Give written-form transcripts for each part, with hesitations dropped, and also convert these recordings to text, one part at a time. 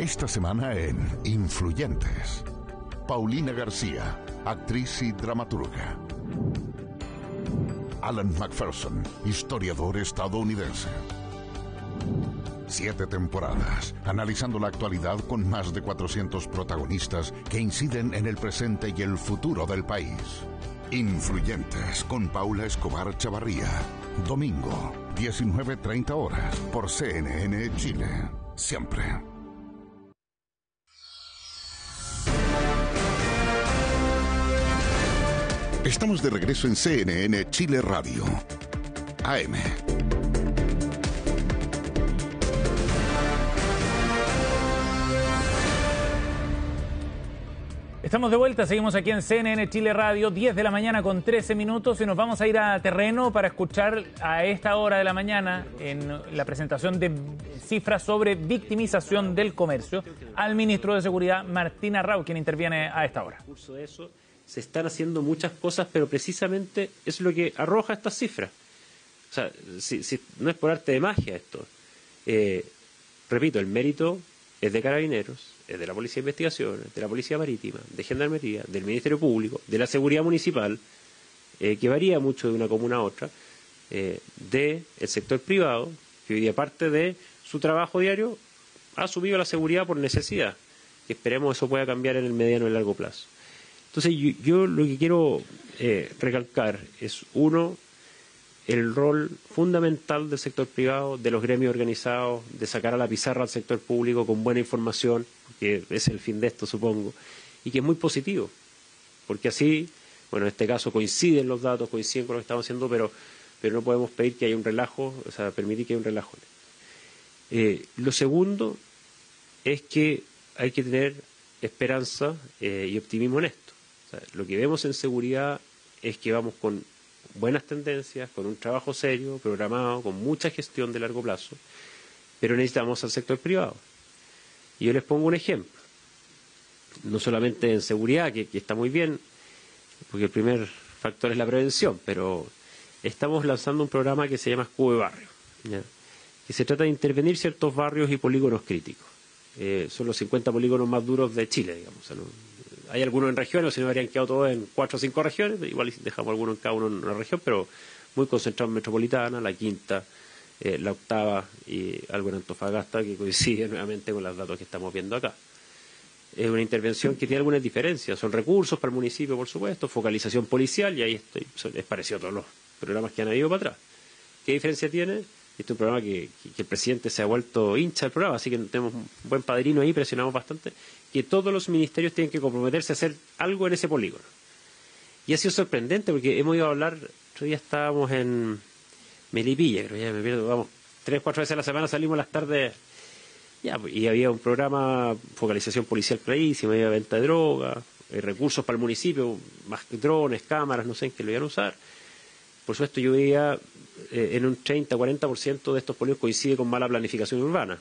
Esta semana en Influyentes, Paulina García, actriz y dramaturga. Alan McPherson, historiador estadounidense. 7 temporadas, analizando la actualidad con más de 400 protagonistas que inciden en el presente y el futuro del país. Influyentes con Paula Escobar Chavarría. Domingo, 19:30 horas, por CNN Chile. Siempre. Estamos de regreso en CNN Chile Radio. AM. Estamos de vuelta, seguimos aquí en CNN Chile Radio, 10 de la mañana con 13 minutos y nos vamos a ir a terreno para escuchar a esta hora de la mañana en la presentación de cifras sobre victimización del comercio al ministro de Seguridad, Martín Arrau, quien interviene a esta hora. Se están haciendo muchas cosas, pero precisamente es lo que arroja estas cifras. O sea, si no es por arte de magia esto. Repito, el mérito es de Carabineros, es de la Policía de Investigaciones, de la Policía Marítima, de Gendarmería, del Ministerio Público, de la Seguridad Municipal, que varía mucho de una comuna a otra, del sector privado, que hoy día parte de su trabajo diario ha asumido la seguridad por necesidad. Y esperemos eso pueda cambiar en el mediano y largo plazo. Entonces yo lo que quiero recalcar es, uno, el rol fundamental del sector privado, de los gremios organizados, de sacar a la pizarra al sector público con buena información, que es el fin de esto, supongo, y que es muy positivo, porque así, bueno, en este caso coinciden los datos, coinciden con lo que estamos haciendo, pero no podemos pedir que haya un relajo, o sea, permitir que haya un relajo. Lo segundo es que hay que tener esperanza y optimismo en esto. O sea, lo que vemos en seguridad es que vamos con buenas tendencias, con un trabajo serio, programado, con mucha gestión de largo plazo, pero necesitamos al sector privado. Y yo les pongo un ejemplo, no solamente en seguridad, que está muy bien, porque el primer factor es la prevención, pero estamos lanzando un programa que se llama Escudo de Barrio, ¿ya? Que se trata de intervenir ciertos barrios y polígonos críticos. Son los 50 polígonos más duros de Chile, digamos. O sea, hay algunos en regiones, si no habrían quedado todos en 4 o 5 regiones, igual dejamos algunos en cada uno en una región, pero muy concentrado en Metropolitana, la Quinta, la Octava y algo en Antofagasta, que coincide nuevamente con los datos que estamos viendo acá. Es una intervención que tiene algunas diferencias, son recursos para el municipio, por supuesto, focalización policial, y ahí es parecido a todos los programas que han habido para atrás. ¿Qué diferencia tiene? Este es un programa que el presidente se ha vuelto hincha del programa, así que tenemos un buen padrino ahí, presionamos bastante, que todos los ministerios tienen que comprometerse a hacer algo en ese polígono. Y ha sido sorprendente, porque hemos ido a hablar, otro día estábamos en Melipilla, creo, ya me pierdo, vamos, 3 o 4 veces a la semana salimos las tardes, ya, y había un programa, focalización policial clarísima, había venta de droga, recursos para el municipio, más drones, cámaras, no sé en qué lo iban a usar. Por supuesto, yo veía en un 30-40% de estos polígonos coincide con mala planificación urbana.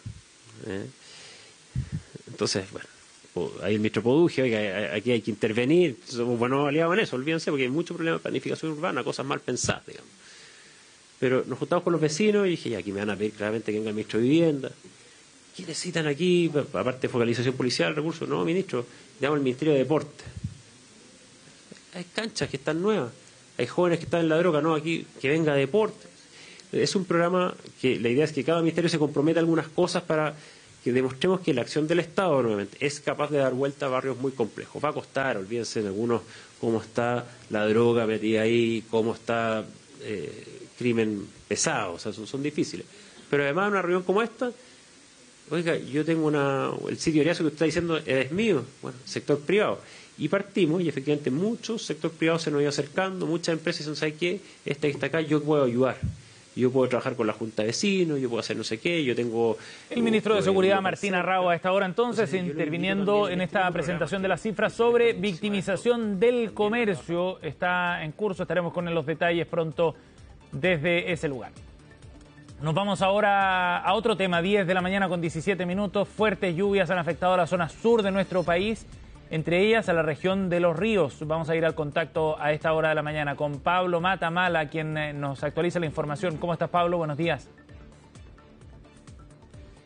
Entonces, bueno, ahí el ministro Poduje, oiga, aquí hay que intervenir, somos buenos aliados en eso, olvídense, porque hay mucho problema de planificación urbana, cosas mal pensadas, digamos. Pero nos juntamos con los vecinos y dije, ya, aquí me van a pedir claramente que venga el ministro de Vivienda. ¿Qué necesitan aquí? Aparte de focalización policial, recursos, no, ministro, llamamos al Ministerio de Deporte. Hay canchas que están nuevas. Hay jóvenes que están en la droga, no, aquí que venga deporte. Es un programa que la idea es que cada ministerio se comprometa a algunas cosas para que demostremos que la acción del Estado nuevamente es capaz de dar vuelta a barrios muy complejos. Va a costar, olvídense en algunos cómo está la droga metida ahí, cómo está crimen pesado, o sea, son difíciles. Pero además una reunión como esta, oiga, yo tengo el sitio Oriazo que usted está diciendo es mío, bueno, sector privado. Y partimos, y efectivamente muchos sector privado se nos iba acercando, muchas empresas dicen, ¿sabe qué? Este que está acá, yo puedo ayudar. Yo puedo trabajar con la Junta de Vecinos, yo puedo hacer no sé qué, yo tengo... El ministro de Seguridad, Martín Arrau, a esta hora entonces, interviniendo en esta presentación de las cifras sobre victimización del comercio. Está en curso, estaremos con los detalles pronto desde ese lugar. Nos vamos ahora a otro tema, 10 de la mañana con 17 minutos. Fuertes lluvias han afectado a la zona sur de nuestro país, entre ellas a la región de Los Ríos. Vamos a ir al contacto a esta hora de la mañana con Pablo Matamala, quien nos actualiza la información. ¿Cómo estás, Pablo? Buenos días.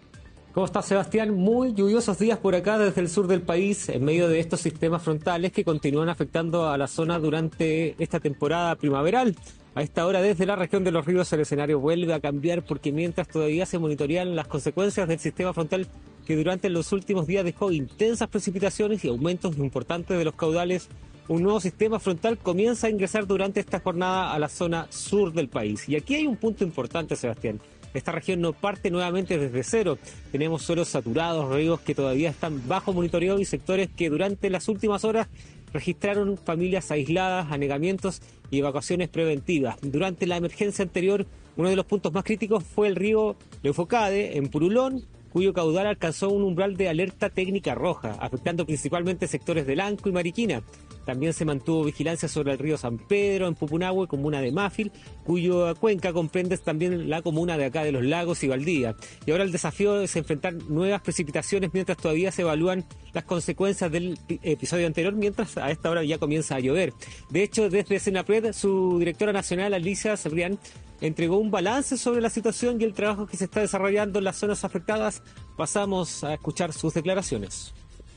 ¿Cómo está, Sebastián? Muy lluviosos días por acá desde el sur del país, en medio de estos sistemas frontales que continúan afectando a la zona durante esta temporada primaveral. A esta hora, desde la región de Los Ríos, el escenario vuelve a cambiar porque mientras todavía se monitorean las consecuencias del sistema frontal que durante los últimos días dejó intensas precipitaciones y aumentos importantes de los caudales, un nuevo sistema frontal comienza a ingresar durante esta jornada a la zona sur del país. Y aquí hay un punto importante, Sebastián. Esta región no parte nuevamente desde cero. Tenemos suelos saturados, ríos que todavía están bajo monitoreo y sectores que durante las últimas horas registraron familias aisladas, anegamientos y evacuaciones preventivas. Durante la emergencia anterior, uno de los puntos más críticos fue el río Leufocade, en Purulón, cuyo caudal alcanzó un umbral de alerta técnica roja, afectando principalmente sectores de Lanco y Mariquina. También se mantuvo vigilancia sobre el río San Pedro, en Pupunahue, comuna de Mafil, cuya cuenca comprende también la comuna de acá de Los Lagos y Valdivia. Y ahora el desafío es enfrentar nuevas precipitaciones mientras todavía se evalúan las consecuencias del episodio anterior, mientras a esta hora ya comienza a llover. De hecho, desde Senapred, su directora nacional, Alicia Cebrián, entregó un balance sobre la situación y el trabajo que se está desarrollando en las zonas afectadas. Pasamos a escuchar sus declaraciones.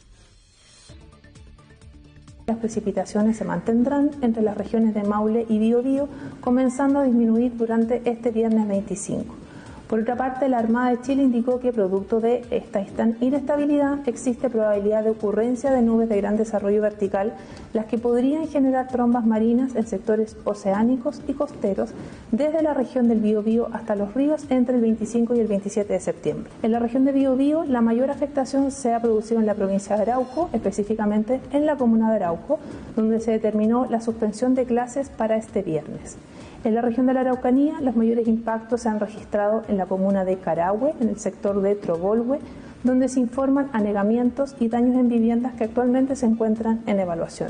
Las precipitaciones se mantendrán entre las regiones de Maule y Biobío, comenzando a disminuir durante este viernes 25. Por otra parte, la Armada de Chile indicó que producto de esta inestabilidad existe probabilidad de ocurrencia de nubes de gran desarrollo vertical, las que podrían generar trombas marinas en sectores oceánicos y costeros desde la región del Biobío hasta los ríos entre el 25 y el 27 de septiembre. En la región de Biobío, la mayor afectación se ha producido en la provincia de Arauco, específicamente en la comuna de Arauco, donde se determinó la suspensión de clases para este viernes. En la región de la Araucanía, los mayores impactos se han registrado en la comuna de Carahue, en el sector de Trobolhue, donde se informan anegamientos y daños en viviendas que actualmente se encuentran en evaluación.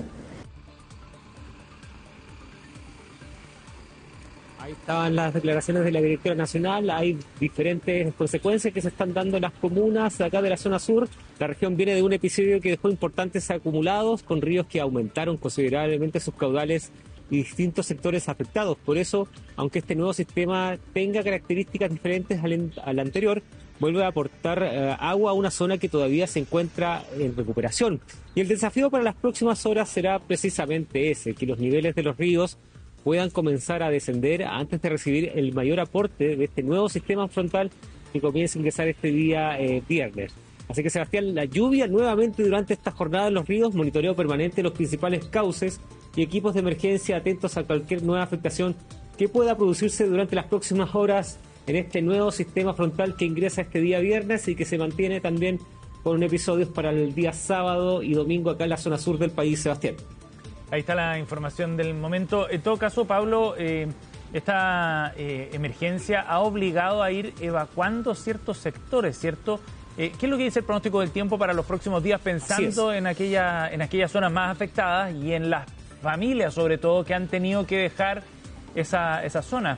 Ahí estaban las declaraciones de la directora nacional. Hay diferentes consecuencias que se están dando en las comunas acá de la zona sur. La región viene de un episodio que dejó importantes acumulados, con ríos que aumentaron considerablemente sus caudales y distintos sectores afectados. Por eso, aunque este nuevo sistema tenga características diferentes al anterior, vuelve a aportar agua a una zona que todavía se encuentra en recuperación. Y el desafío para las próximas horas será precisamente ese, que los niveles de los ríos puedan comenzar a descender antes de recibir el mayor aporte de este nuevo sistema frontal que comienza a ingresar este día viernes. Así que, Sebastián, la lluvia nuevamente durante esta jornada en los ríos, monitoreo permanente de los principales cauces y equipos de emergencia atentos a cualquier nueva afectación que pueda producirse durante las próximas horas en este nuevo sistema frontal que ingresa este día viernes y que se mantiene también con episodios para el día sábado y domingo acá en la zona sur del país, Sebastián. Ahí está la información del momento. En todo caso, Pablo, esta emergencia ha obligado a ir evacuando ciertos sectores, ¿cierto? ¿Qué es lo que dice el pronóstico del tiempo para los próximos días, pensando en aquellas zonas más afectadas y en las familias, sobre todo, que han tenido que dejar esa zona?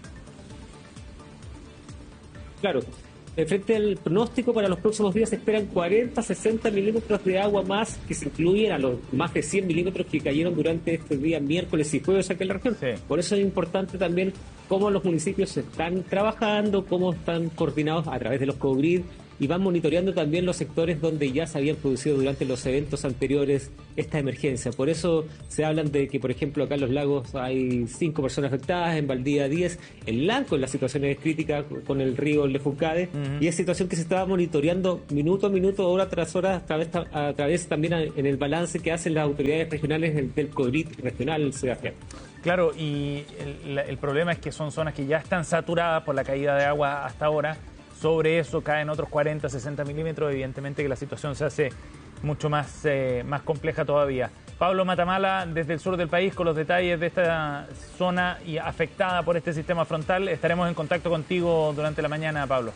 Claro, frente al pronóstico para los próximos días se esperan 40-60 milímetros de agua más, que se incluyen a los más de 100 milímetros que cayeron durante este día miércoles y jueves aquí en la región. Sí. Por eso es importante también cómo los municipios están trabajando, cómo están coordinados a través de los COGRID, y van monitoreando también los sectores donde ya se habían producido durante los eventos anteriores esta emergencia. Por eso se hablan de que, por ejemplo, acá en Los Lagos hay 5 personas afectadas, en Valdivia 10, en Lanco la situación es crítica con el río Lefucade, y es situación que se está monitoreando minuto a minuto, hora tras hora, a través también en el balance que hacen las autoridades regionales del COGRID regional, Sebastián. Claro, y el problema es que son zonas que ya están saturadas por la caída de agua hasta ahora. Sobre eso caen otros 40-60 milímetros, evidentemente que la situación se hace mucho más compleja todavía. Pablo Matamala, desde el sur del país, con los detalles de esta zona y afectada por este sistema frontal. Estaremos en contacto contigo durante la mañana, Pablo.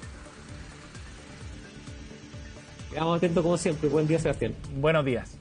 Quedamos atentos como siempre. Buen día, Sebastián. Buenos días.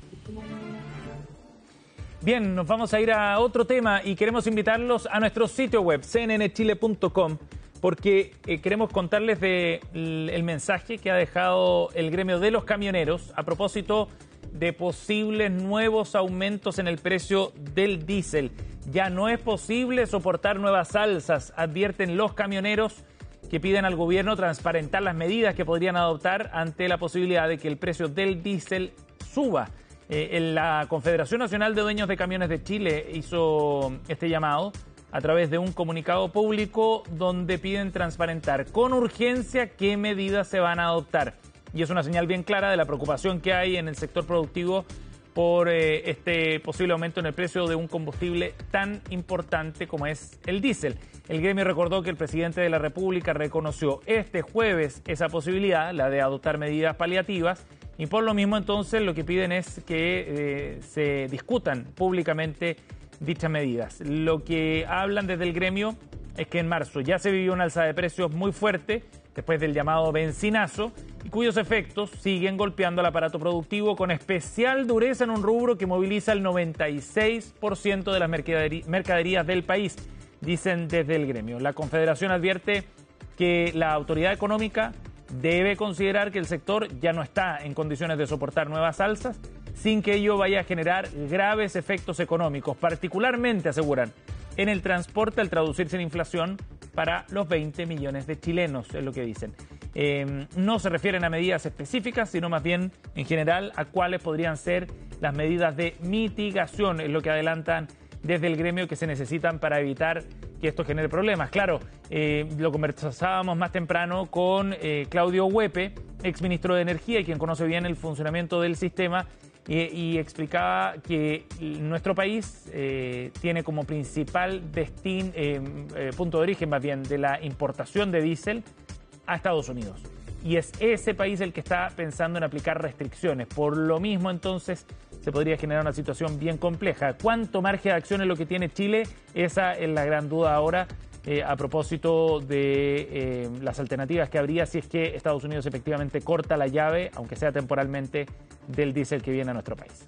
Bien, nos vamos a ir a otro tema y queremos invitarlos a nuestro sitio web, cnnchile.com, porque queremos contarles el mensaje que ha dejado el gremio de los camioneros a propósito de posibles nuevos aumentos en el precio del diésel. Ya no es posible soportar nuevas alzas, advierten los camioneros, que piden al gobierno transparentar las medidas que podrían adoptar ante la posibilidad de que el precio del diésel suba. La Confederación Nacional de Dueños de Camiones de Chile hizo este llamado a través de un comunicado público donde piden transparentar con urgencia qué medidas se van a adoptar. Y es una señal bien clara de la preocupación que hay en el sector productivo por este posible aumento en el precio de un combustible tan importante como es el diésel. El gremio recordó que el presidente de la República reconoció este jueves esa posibilidad, la de adoptar medidas paliativas, y por lo mismo entonces lo que piden es que se discutan públicamente dichas medidas. Lo que hablan desde el gremio es que en marzo ya se vivió una alza de precios muy fuerte después del llamado bencinazo, y cuyos efectos siguen golpeando al aparato productivo con especial dureza en un rubro que moviliza el 96% de las mercaderías del país, dicen desde el gremio. La Confederación advierte que la autoridad económica debe considerar que el sector ya no está en condiciones de soportar nuevas alzas sin que ello vaya a generar graves efectos económicos, particularmente, aseguran, en el transporte al traducirse en inflación para los 20 millones de chilenos, es lo que dicen. No se refieren a medidas específicas, sino más bien en general a cuáles podrían ser las medidas de mitigación, es lo que adelantan desde el gremio que se necesitan para evitar que esto genere problemas. Claro, lo conversábamos más temprano con Claudio Huepe, exministro de Energía y quien conoce bien el funcionamiento del sistema, y explicaba que nuestro país tiene como principal punto de origen más bien de la importación de diésel a Estados Unidos. Y es ese país el que está pensando en aplicar restricciones. Por lo mismo, entonces, se podría generar una situación bien compleja. ¿Cuánto margen de acción es lo que tiene Chile? Esa es la gran duda ahora a propósito de las alternativas que habría si es que Estados Unidos efectivamente corta la llave, aunque sea temporalmente, del diésel que viene a nuestro país.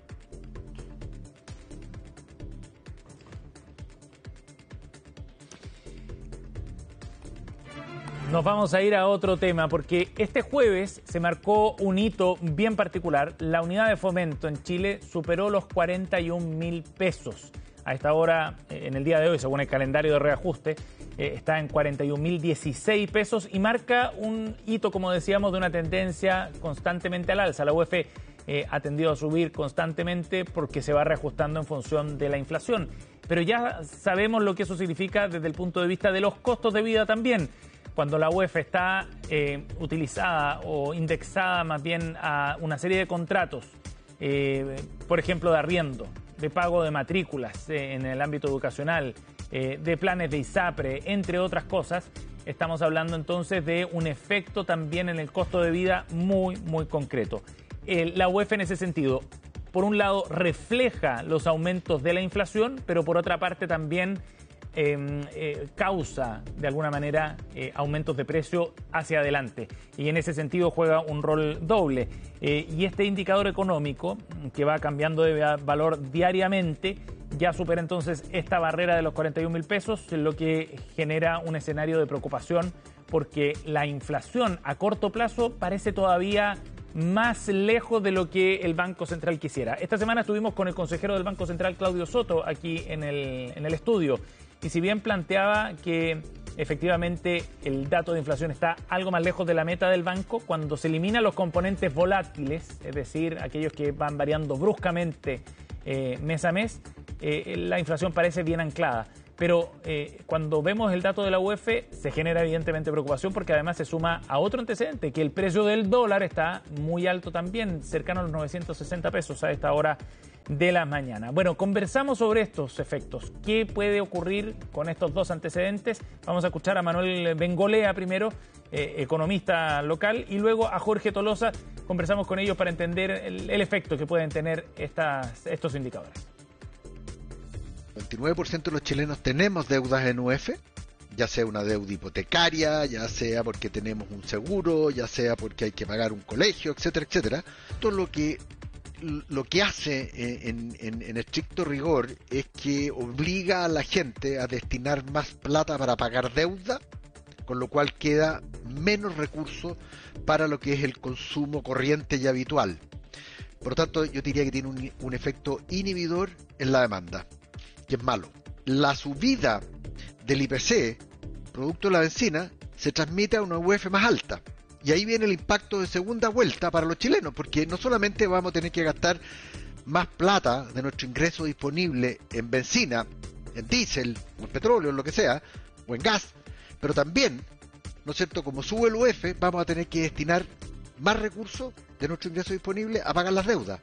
Nos vamos a ir a otro tema porque este jueves se marcó un hito bien particular. La unidad de fomento en Chile superó los 41.000 pesos. A esta hora, en el día de hoy, según el calendario de reajuste, está en 41.016 pesos y marca un hito, como decíamos, de una tendencia constantemente al alza. La UEF ha tendido a subir constantemente porque se va reajustando en función de la inflación. Pero ya sabemos lo que eso significa desde el punto de vista de los costos de vida también. Cuando la UEF está utilizada o indexada más bien a una serie de contratos, por ejemplo, de arriendo, de pago de matrículas en el ámbito educacional, de planes de ISAPRE, entre otras cosas, estamos hablando entonces de un efecto también en el costo de vida muy, muy concreto. La UEF en ese sentido, por un lado, refleja los aumentos de la inflación, pero por otra parte también causa de alguna manera aumentos de precio hacia adelante, y en ese sentido juega un rol doble, y este indicador económico que va cambiando de valor diariamente ya supera entonces esta barrera de los 41.000 pesos, lo que genera un escenario de preocupación porque la inflación a corto plazo parece todavía más lejos de lo que el Banco Central quisiera. Esta semana estuvimos con el consejero del Banco Central, Claudio Soto, aquí en el estudio. Y si bien planteaba que efectivamente el dato de inflación está algo más lejos de la meta del banco, cuando se eliminan los componentes volátiles, es decir, aquellos que van variando bruscamente mes a mes, la inflación parece bien anclada. Pero cuando vemos el dato de la UEF se genera evidentemente preocupación porque además se suma a otro antecedente, que el precio del dólar está muy alto también, cercano a los 960 pesos a esta hora de la mañana. Bueno, conversamos sobre estos efectos. ¿Qué puede ocurrir con estos dos antecedentes? Vamos a escuchar a Manuel Bengolea primero, economista local, y luego a Jorge Tolosa. Conversamos con ellos para entender el efecto que pueden tener estos indicadores. El 29% de los chilenos tenemos deudas en UEF, ya sea una deuda hipotecaria, ya sea porque tenemos un seguro, ya sea porque hay que pagar un colegio, etcétera, etcétera. Todo lo que hace en estricto rigor es que obliga a la gente a destinar más plata para pagar deuda, con lo cual queda menos recursos para lo que es el consumo corriente y habitual. Por lo tanto, yo diría que tiene un efecto inhibidor en la demanda, que es malo. La subida del IPC, producto de la bencina, se transmite a una UF más alta. Y ahí viene el impacto de segunda vuelta para los chilenos, porque no solamente vamos a tener que gastar más plata de nuestro ingreso disponible en benzina, en diésel, o en petróleo, en lo que sea, o en gas, pero también, ¿no es cierto?, como sube el UF, vamos a tener que destinar más recursos de nuestro ingreso disponible a pagar las deudas.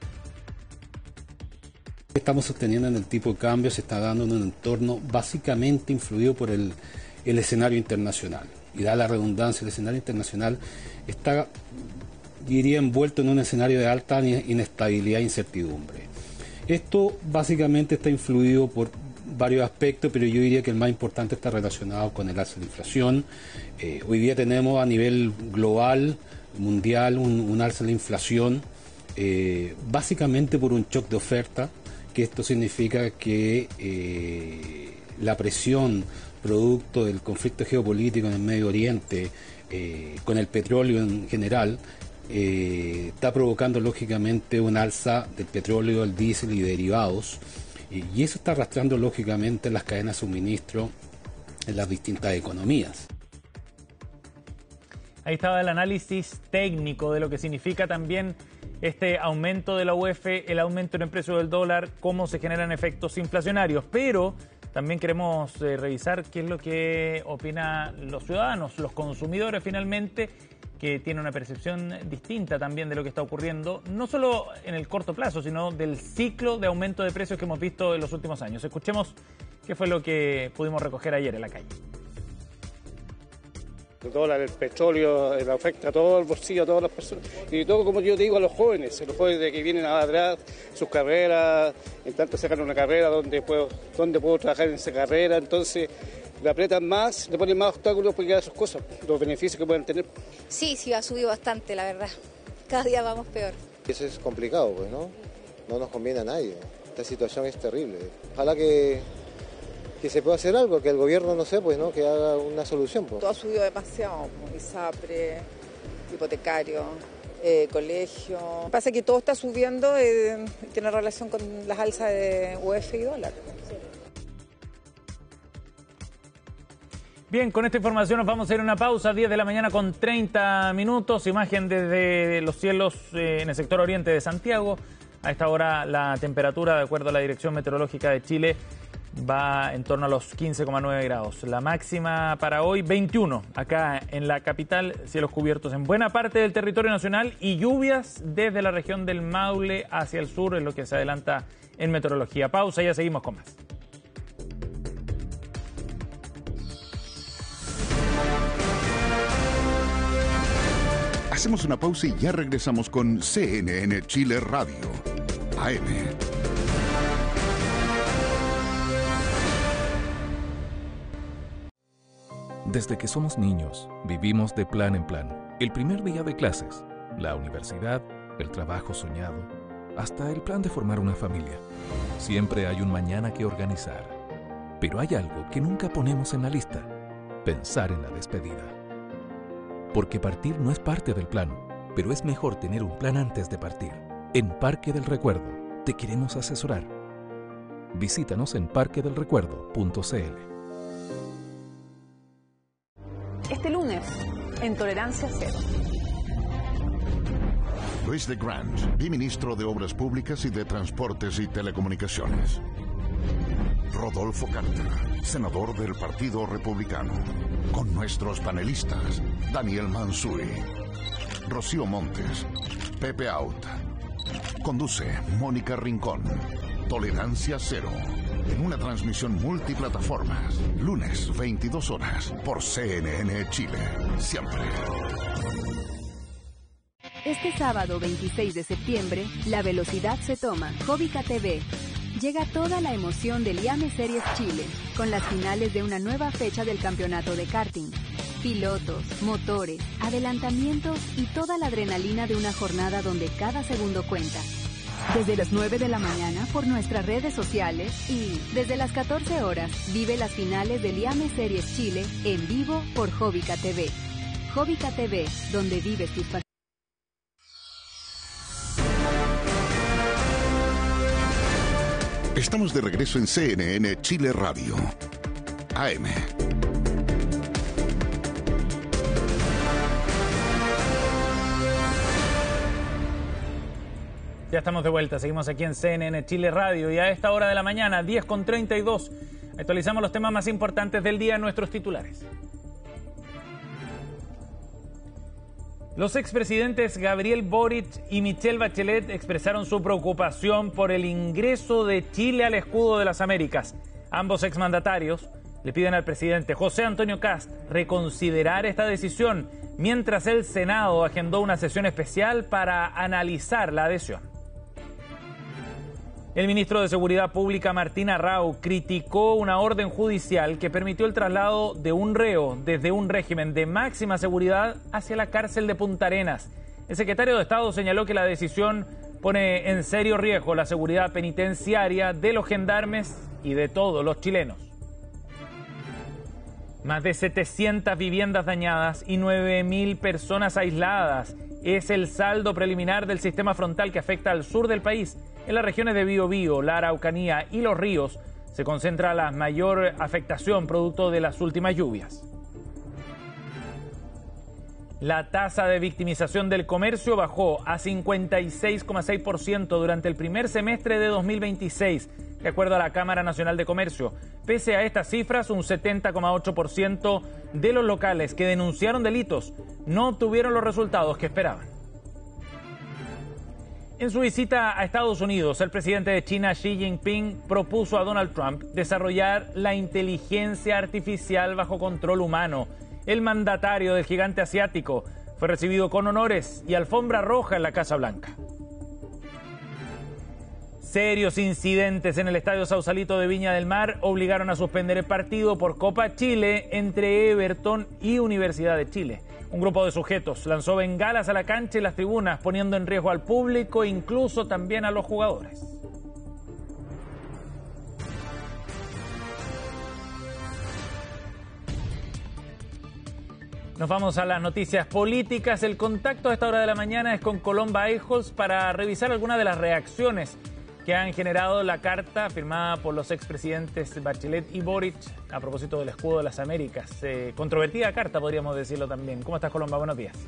Estamos sosteniendo en el tipo de cambio se está dando en un entorno básicamente influido por el escenario internacional. Y da la redundancia, el escenario internacional está, diría, envuelto en un escenario de alta inestabilidad e incertidumbre. Esto básicamente está influido por varios aspectos, pero yo diría que el más importante está relacionado con el alza de la inflación. Hoy día tenemos a nivel global, mundial, un alza de la inflación, básicamente por un shock de oferta, que esto significa que la presión producto del conflicto geopolítico en el Medio Oriente, con el petróleo en general, está provocando lógicamente un alza del petróleo, el diésel y derivados, y eso está arrastrando lógicamente las cadenas de suministro en las distintas economías. Ahí estaba el análisis técnico de lo que significa también este aumento de la UF, el aumento en el precio del dólar, cómo se generan efectos inflacionarios, pero también queremos revisar qué es lo que opinan los ciudadanos, los consumidores finalmente, que tienen una percepción distinta también de lo que está ocurriendo, no solo en el corto plazo, sino del ciclo de aumento de precios que hemos visto en los últimos años. Escuchemos qué fue lo que pudimos recoger ayer en la calle. El dólar, el petróleo, afecta a todo el bolsillo, a todas las personas. Y todo, como yo digo, a los jóvenes de que vienen atrás, sus carreras, en tanto sacan una carrera donde puedo trabajar en esa carrera, entonces le aprietan más, le ponen más obstáculos para llegar a sus cosas, los beneficios que pueden tener. Sí, ha subido bastante, la verdad. Cada día vamos peor. Eso es complicado, pues, ¿no? No nos conviene a nadie. Esta situación es terrible. Ojalá que se pueda hacer algo, que el gobierno, no sé, pues, ¿no?, que haga una solución. Pues. Todo ha subido demasiado, ISAPRE, hipotecario, colegio. Pasa que todo está subiendo, tiene relación con las alzas de UF y dólar. Bien, con esta información nos vamos a ir a una pausa, 10 de la mañana con 30 minutos, imagen desde los cielos en el sector oriente de Santiago. A esta hora la temperatura, de acuerdo a la Dirección Meteorológica de Chile, va en torno a los 15,9 grados. La máxima para hoy, 21. Acá en la capital, cielos cubiertos en buena parte del territorio nacional y lluvias desde la región del Maule hacia el sur, es lo que se adelanta en meteorología. Pausa, ya seguimos con más. Hacemos una pausa y ya regresamos con CNN Chile Radio, AM. Desde que somos niños, vivimos de plan en plan. El primer día de clases, la universidad, el trabajo soñado, hasta el plan de formar una familia. Siempre hay un mañana que organizar. Pero hay algo que nunca ponemos en la lista: pensar en la despedida. Porque partir no es parte del plan, pero es mejor tener un plan antes de partir. En Parque del Recuerdo, te queremos asesorar. Visítanos en parquedelrecuerdo.cl. Este lunes, en Tolerancia Cero. Luis de Grand, biministro de Obras Públicas y de Transportes y Telecomunicaciones. Rodolfo Carter, senador del Partido Republicano. Con nuestros panelistas, Daniel Mansuy, Rocío Montes, Pepe Out. Conduce Mónica Rincón. Tolerancia Cero. En una transmisión multiplataformas. Lunes, 22 horas, por CNN Chile. Siempre. Este sábado 26 de septiembre, la velocidad se toma. Jóvica TV. Llega toda la emoción del IAME Series Chile, con las finales de una nueva fecha del campeonato de karting. Pilotos, motores, adelantamientos y toda la adrenalina de una jornada donde cada segundo cuenta. Desde las 9 de la mañana por nuestras redes sociales y desde las 14 horas vive las finales del IAME Series Chile en vivo por Jóvica TV. Jóvica TV, donde vives tus pasiones. Estamos de regreso en CNN Chile Radio, AM. Ya estamos de vuelta, seguimos aquí en CNN Chile Radio y a esta hora de la mañana, 10:32, actualizamos los temas más importantes del día en nuestros titulares. Los expresidentes Gabriel Boric y Michelle Bachelet expresaron su preocupación por el ingreso de Chile al escudo de las Américas. Ambos exmandatarios le piden al presidente José Antonio Kast reconsiderar esta decisión, mientras el Senado agendó una sesión especial para analizar la adhesión. El ministro de Seguridad Pública, Martín Arrau, criticó una orden judicial que permitió el traslado de un reo desde un régimen de máxima seguridad hacia la cárcel de Punta Arenas. El secretario de Estado señaló que la decisión pone en serio riesgo la seguridad penitenciaria de los gendarmes y de todos los chilenos. Más de 700 viviendas dañadas y 9.000 personas aisladas es el saldo preliminar del sistema frontal que afecta al sur del país. En las regiones de Biobío, la Araucanía y Los Ríos se concentra la mayor afectación producto de las últimas lluvias. La tasa de victimización del comercio bajó a 56,6% durante el primer semestre de 2026, de acuerdo a la Cámara Nacional de Comercio. Pese a estas cifras, un 70,8% de los locales que denunciaron delitos no obtuvieron los resultados que esperaban. En su visita a Estados Unidos, el presidente de China, Xi Jinping, propuso a Donald Trump desarrollar la inteligencia artificial bajo control humano. El mandatario del gigante asiático fue recibido con honores y alfombra roja en la Casa Blanca. Serios incidentes en el Estadio Sausalito de Viña del Mar obligaron a suspender el partido por Copa Chile entre Everton y Universidad de Chile. Un grupo de sujetos lanzó bengalas a la cancha y las tribunas, poniendo en riesgo al público e incluso también a los jugadores. Nos vamos a las noticias políticas. El contacto a esta hora de la mañana es con Colomba Eijols para revisar algunas de las reacciones que han generado la carta firmada por los expresidentes Bachelet y Boric a propósito del escudo de las Américas. Controvertida carta, podríamos decirlo también. ¿Cómo estás, Colomba? Buenos días.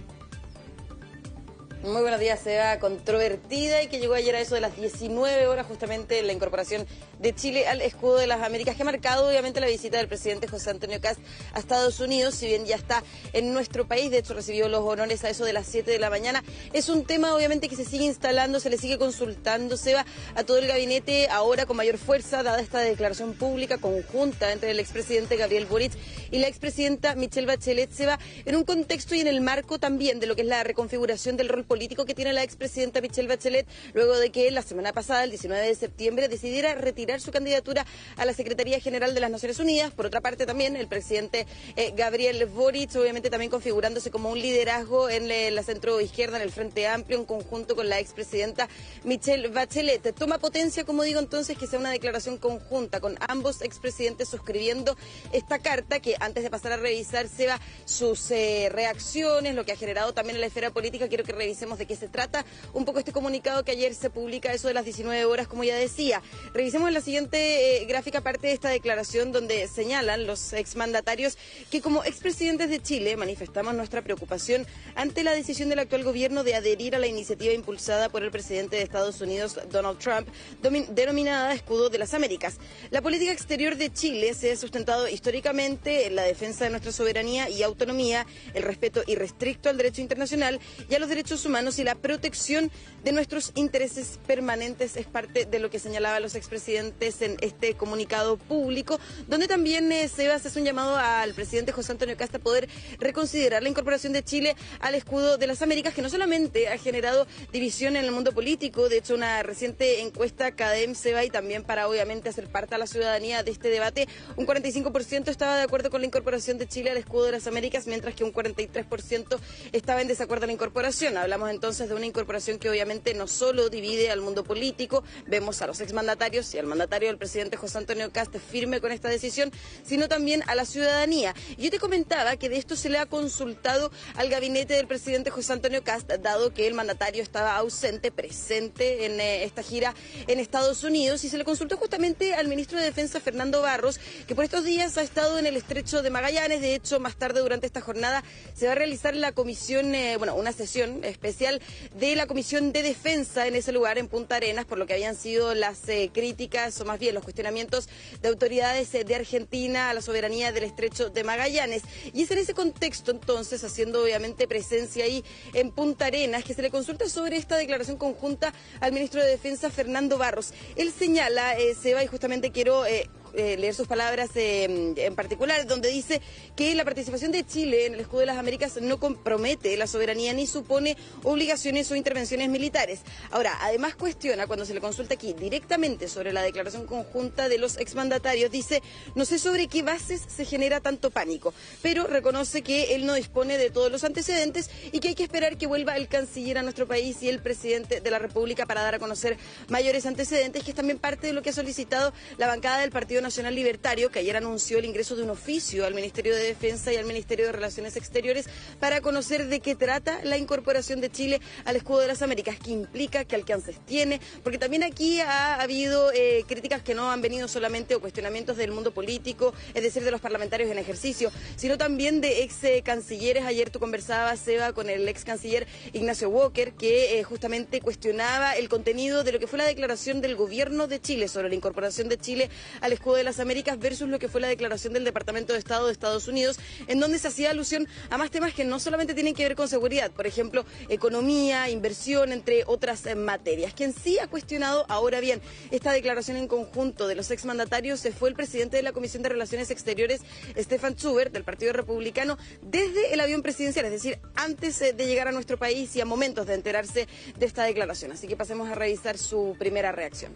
Muy buenos días, Seba. Controvertida y que llegó ayer a eso de las 19 horas justamente la incorporación de Chile al escudo de las Américas, que ha marcado obviamente la visita del presidente José Antonio Kast a Estados Unidos, si bien ya está en nuestro país, de hecho recibió los honores a eso de las 7 de la mañana. Es un tema obviamente que se sigue instalando, se le sigue consultando, Seba, a todo el gabinete ahora con mayor fuerza, dada esta declaración pública conjunta entre el expresidente Gabriel Boric y la expresidenta Michelle Bachelet, Seba, en un contexto y en el marco también de lo que es la reconfiguración del rol político que tiene la expresidenta Michelle Bachelet, luego de que la semana pasada, el 19 de septiembre, decidiera retirar su candidatura a la Secretaría General de las Naciones Unidas. Por otra parte, también el presidente Gabriel Boric, obviamente también configurándose como un liderazgo en la centro-izquierda, en el Frente Amplio, en conjunto con la expresidenta Michelle Bachelet. Toma potencia, como digo, entonces, que sea una declaración conjunta con ambos expresidentes suscribiendo esta carta, que antes de pasar a revisar, Seba, sus reacciones, lo que ha generado también en la esfera política, quiero que revisemos de qué se trata un poco este comunicado que ayer se publica a eso de las 19 horas, como ya decía. Revisemos la siguiente gráfica, parte de esta declaración donde señalan los exmandatarios que como expresidentes de Chile manifestamos nuestra preocupación ante la decisión del actual gobierno de adherir a la iniciativa impulsada por el presidente de Estados Unidos, Donald Trump, denominada Escudo de las Américas. La política exterior de Chile se ha sustentado históricamente en la defensa de nuestra soberanía y autonomía, el respeto irrestricto al derecho internacional y a los derechos humanos y la protección de nuestros intereses permanentes. Es parte de lo que señalaban los expresidentes en este comunicado público, donde también se hace un llamado al presidente José Antonio Kast a poder reconsiderar la incorporación de Chile al escudo de las Américas, que no solamente ha generado división en el mundo político, de hecho una reciente encuesta CADEM, Seba, y también para obviamente hacer parte a la ciudadanía de este debate, un 45% estaba de acuerdo con la incorporación de Chile al escudo de las Américas, mientras que un 43% estaba en desacuerdo con la incorporación. Hablamos entonces de una incorporación que obviamente no solo divide al mundo político, vemos a los exmandatarios y al mandatario del presidente José Antonio Kast firme con esta decisión, sino también a la ciudadanía. Yo te comentaba que de esto se le ha consultado al gabinete del presidente José Antonio Kast, dado que el mandatario estaba presente en esta gira en Estados Unidos, y se le consultó justamente al ministro de Defensa, Fernando Barros, que por estos días ha estado en el estrecho de Magallanes. De hecho, más tarde durante esta jornada se va a realizar la comisión, una sesión especial especial de la Comisión de Defensa en ese lugar, en Punta Arenas, por lo que habían sido las críticas, o más bien los cuestionamientos de autoridades de Argentina a la soberanía del Estrecho de Magallanes. Y es en ese contexto, entonces, haciendo obviamente presencia ahí en Punta Arenas, que se le consulta sobre esta declaración conjunta al ministro de Defensa, Fernando Barros. Él señala, Seba, y justamente quiero leer sus palabras en particular, donde dice que la participación de Chile en el Escudo de las Américas no compromete la soberanía ni supone obligaciones o intervenciones militares. Ahora, además cuestiona, cuando se le consulta aquí directamente sobre la declaración conjunta de los exmandatarios, dice, no sé sobre qué bases se genera tanto pánico, pero reconoce que él no dispone de todos los antecedentes y que hay que esperar que vuelva el canciller a nuestro país y el presidente de la República para dar a conocer mayores antecedentes, que es también parte de lo que ha solicitado la bancada del Partido Nacional Libertario, que ayer anunció el ingreso de un oficio al Ministerio de Defensa y al Ministerio de Relaciones Exteriores para conocer de qué trata la incorporación de Chile al Escudo de las Américas, qué implica, qué alcances tiene, porque también aquí ha habido críticas que no han venido solamente o cuestionamientos del mundo político, es decir, de los parlamentarios en ejercicio, sino también de ex cancilleres. Ayer tú conversabas, Seba, con el ex canciller Ignacio Walker, que justamente cuestionaba el contenido de lo que fue la declaración del gobierno de Chile sobre la incorporación de Chile al Escudo de las Américas versus lo que fue la declaración del Departamento de Estado de Estados Unidos, en donde se hacía alusión a más temas que no solamente tienen que ver con seguridad, por ejemplo, economía, inversión, entre otras materias. Quien sí ha cuestionado, ahora bien, esta declaración en conjunto de los exmandatarios fue el presidente de la Comisión de Relaciones Exteriores, Stefan Schubert, del Partido Republicano, desde el avión presidencial, es decir, antes de llegar a nuestro país y a momentos de enterarse de esta declaración. Así que pasemos a revisar su primera reacción.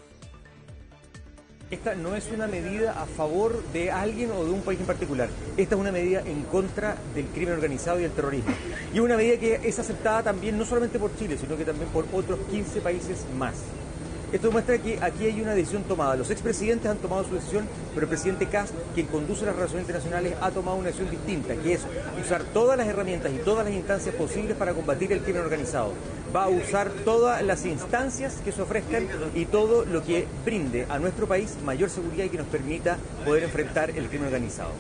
Esta no es una medida a favor de alguien o de un país en particular. Esta es una medida en contra del crimen organizado y el terrorismo. Y es una medida que es aceptada también no solamente por Chile, sino que también por otros 15 países más. Esto demuestra que aquí hay una decisión tomada. Los expresidentes han tomado su decisión, pero el presidente Kast, quien conduce las relaciones internacionales, ha tomado una decisión distinta, que es usar todas las herramientas y todas las instancias posibles para combatir el crimen organizado. Va a usar todas las instancias que se ofrezcan y todo lo que brinde a nuestro país mayor seguridad y que nos permita poder enfrentar el crimen organizado.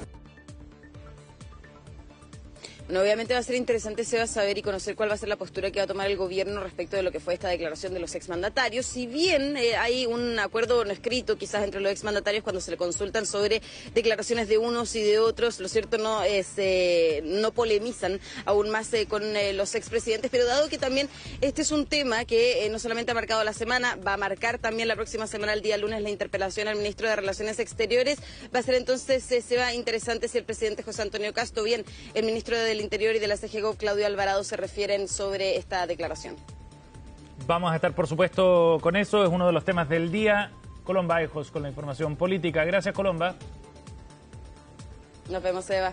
Bueno, obviamente va a ser interesante, Seba, saber y conocer cuál va a ser la postura que va a tomar el gobierno respecto de lo que fue esta declaración de los exmandatarios. Si bien hay un acuerdo no escrito quizás entre los exmandatarios cuando se le consultan sobre declaraciones de unos y de otros, lo cierto no polemizan aún más con los expresidentes, pero dado que también este es un tema que no solamente ha marcado la semana, va a marcar también la próxima semana, el día lunes, la interpelación al ministro de Relaciones Exteriores, va a ser entonces, Seba, interesante si el presidente José Antonio Kast o bien el ministro del Interior y de la CGGO, Claudio Alvarado, se refieren sobre esta declaración. Vamos a estar, por supuesto, con eso. Es uno de los temas del día. Colomba Ajos con la información política. Gracias, Colomba. Nos vemos, Eva.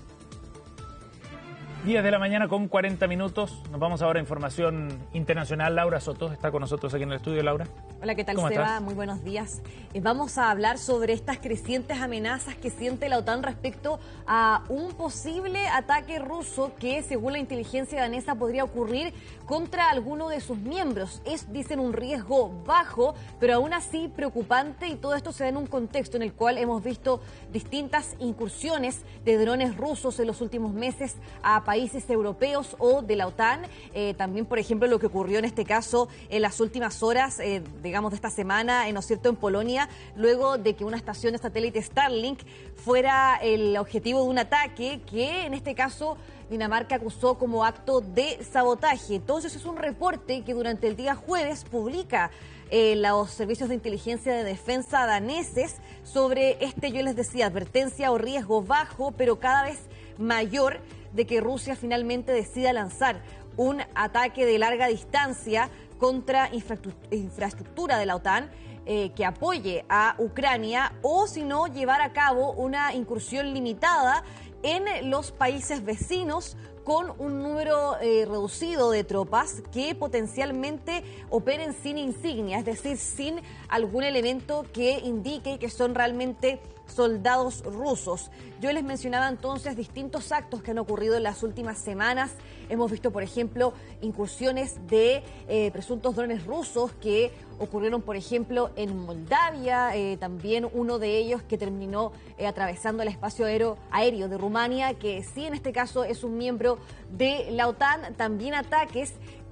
10 de la mañana con 40 minutos. Nos vamos ahora a información internacional. Laura Soto está con nosotros aquí en el estudio. Laura. Hola, ¿qué tal, ¿Cómo Seba? estás? Muy buenos días. Vamos a hablar sobre estas crecientes amenazas que siente la OTAN respecto a un posible ataque ruso que, según la inteligencia danesa, podría ocurrir contra alguno de sus miembros. Es, dicen, un riesgo bajo, pero aún así preocupante, y todo esto se da en un contexto en el cual hemos visto distintas incursiones de drones rusos en los últimos meses a países europeos o de la OTAN. También, por ejemplo, lo que ocurrió en este caso en las últimas horas, digamos, de esta semana, ¿no es cierto?, en Polonia, luego de que una estación de satélite Starlink fuera el objetivo de un ataque que, en este caso, Dinamarca acusó como acto de sabotaje. Entonces es un reporte que durante el día jueves publica los servicios de inteligencia de defensa daneses sobre yo les decía, advertencia o riesgo bajo, pero cada vez mayor, de que Rusia finalmente decida lanzar un ataque de larga distancia contra infraestructura de la OTAN que apoye a Ucrania, o si no, llevar a cabo una incursión limitada en los países vecinos con un número reducido de tropas que potencialmente operen sin insignia, es decir, sin algún elemento que indique que son realmente soldados rusos. Yo les mencionaba entonces distintos actos que han ocurrido en las últimas semanas. Hemos visto, por ejemplo, incursiones de presuntos drones rusos que ocurrieron, por ejemplo, en Moldavia, también uno de ellos que terminó atravesando el espacio aéreo de Rumania, que sí, en este caso es un miembro de la OTAN. También ataques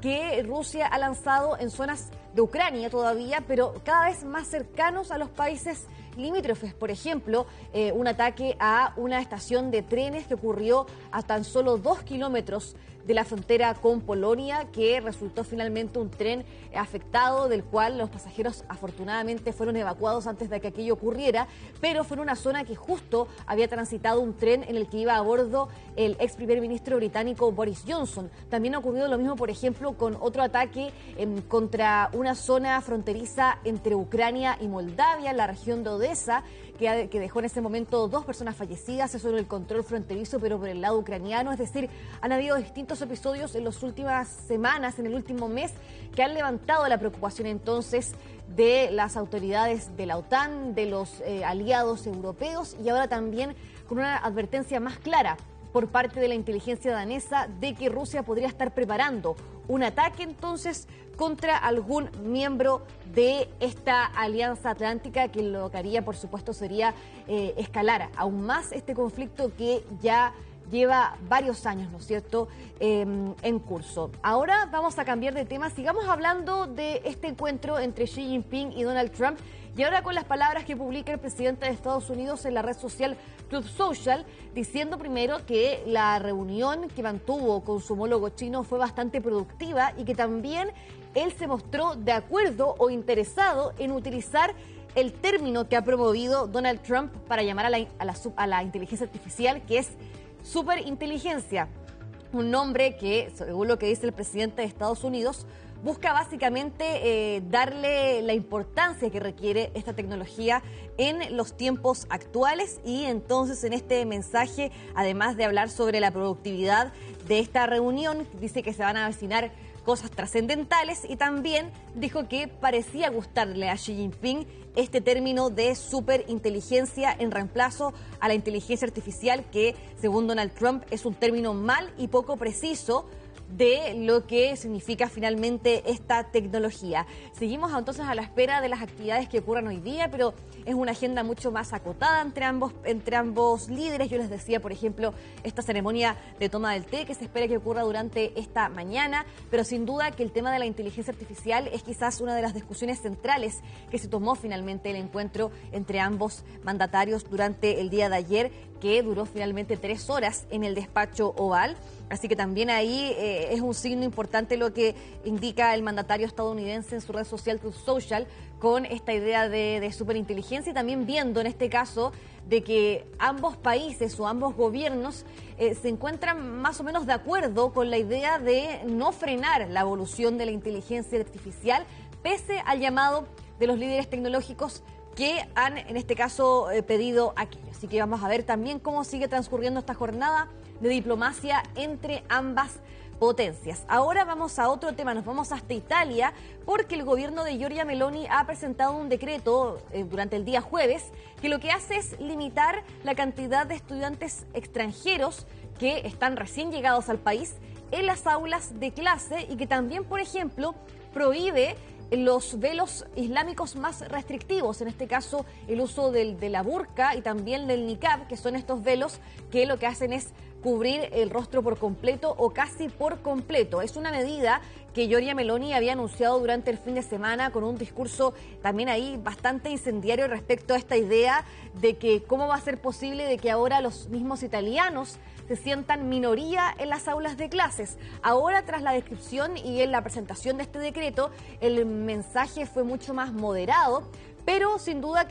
que Rusia ha lanzado en zonas de Ucrania todavía, pero cada vez más cercanos a los países limítrofes. Por ejemplo, un ataque a una estación de trenes que ocurrió a tan solo 2 kilómetros de la frontera con Polonia, que resultó finalmente un tren afectado, del cual los pasajeros afortunadamente fueron evacuados antes de que aquello ocurriera, pero fue en una zona que justo había transitado un tren en el que iba a bordo el ex primer ministro británico Boris Johnson. También ha ocurrido lo mismo, por ejemplo, con otro ataque contra una zona fronteriza entre Ucrania y Moldavia, en la región de Odessa, que dejó en ese momento 2 personas fallecidas, eso en el control fronterizo, pero por el lado ucraniano. Es decir, han habido distintos episodios en las últimas semanas, en el último mes, que han levantado la preocupación entonces de las autoridades de la OTAN, de los aliados europeos, y ahora también con una advertencia más clara por parte de la inteligencia danesa de que Rusia podría estar preparando un ataque entonces contra algún miembro de esta alianza atlántica, que lo que haría, por supuesto, sería escalar aún más este conflicto que ya lleva varios años, ¿no es cierto?, en curso. Ahora vamos a cambiar de tema. Sigamos hablando de este encuentro entre Xi Jinping y Donald Trump, y ahora con las palabras que publica el presidente de Estados Unidos en la red social Truth Social, diciendo primero que la reunión que mantuvo con su homólogo chino fue bastante productiva y que también él se mostró de acuerdo o interesado en utilizar el término que ha promovido Donald Trump para llamar a la inteligencia artificial, que es superinteligencia, un nombre que, según lo que dice el presidente de Estados Unidos, busca básicamente darle la importancia que requiere esta tecnología en los tiempos actuales. Y entonces en este mensaje, además de hablar sobre la productividad de esta reunión, dice que se van a avecinar cosas trascendentales, y también dijo que parecía gustarle a Xi Jinping este término de superinteligencia en reemplazo a la inteligencia artificial, que según Donald Trump es un término mal y poco preciso de lo que significa finalmente esta tecnología. Seguimos entonces a la espera de las actividades que ocurran hoy día, pero es una agenda mucho más acotada entre ambos líderes. Yo les decía, por ejemplo, esta ceremonia de toma del té que se espera que ocurra durante esta mañana, pero sin duda que el tema de la inteligencia artificial es quizás una de las discusiones centrales que se tomó finalmente el encuentro entre ambos mandatarios durante el día de ayer, que duró finalmente 3 horas en el despacho Oval. Así que también ahí es un signo importante lo que indica el mandatario estadounidense en su red social Truth Social con esta idea de superinteligencia, y también viendo en este caso de que ambos países o ambos gobiernos se encuentran más o menos de acuerdo con la idea de no frenar la evolución de la inteligencia artificial, pese al llamado de los líderes tecnológicos que han, en este caso, pedido aquello. Así que vamos a ver también cómo sigue transcurriendo esta jornada de diplomacia entre ambas potencias. Ahora vamos a otro tema, nos vamos hasta Italia, porque el gobierno de Giorgia Meloni ha presentado un decreto durante el día jueves que lo que hace es limitar la cantidad de estudiantes extranjeros que están recién llegados al país en las aulas de clase, y que también, por ejemplo, prohíbe los velos islámicos más restrictivos, en este caso el uso de la burka y también del niqab, que son estos velos que lo que hacen es cubrir el rostro por completo o casi por completo. Es una medida que Giorgia Meloni había anunciado durante el fin de semana con un discurso también ahí bastante incendiario respecto a esta idea de que cómo va a ser posible de que ahora los mismos italianos se sientan minoría en las aulas de clases. Ahora, tras la descripción y en la presentación de este decreto, el mensaje fue mucho más moderado, pero sin duda que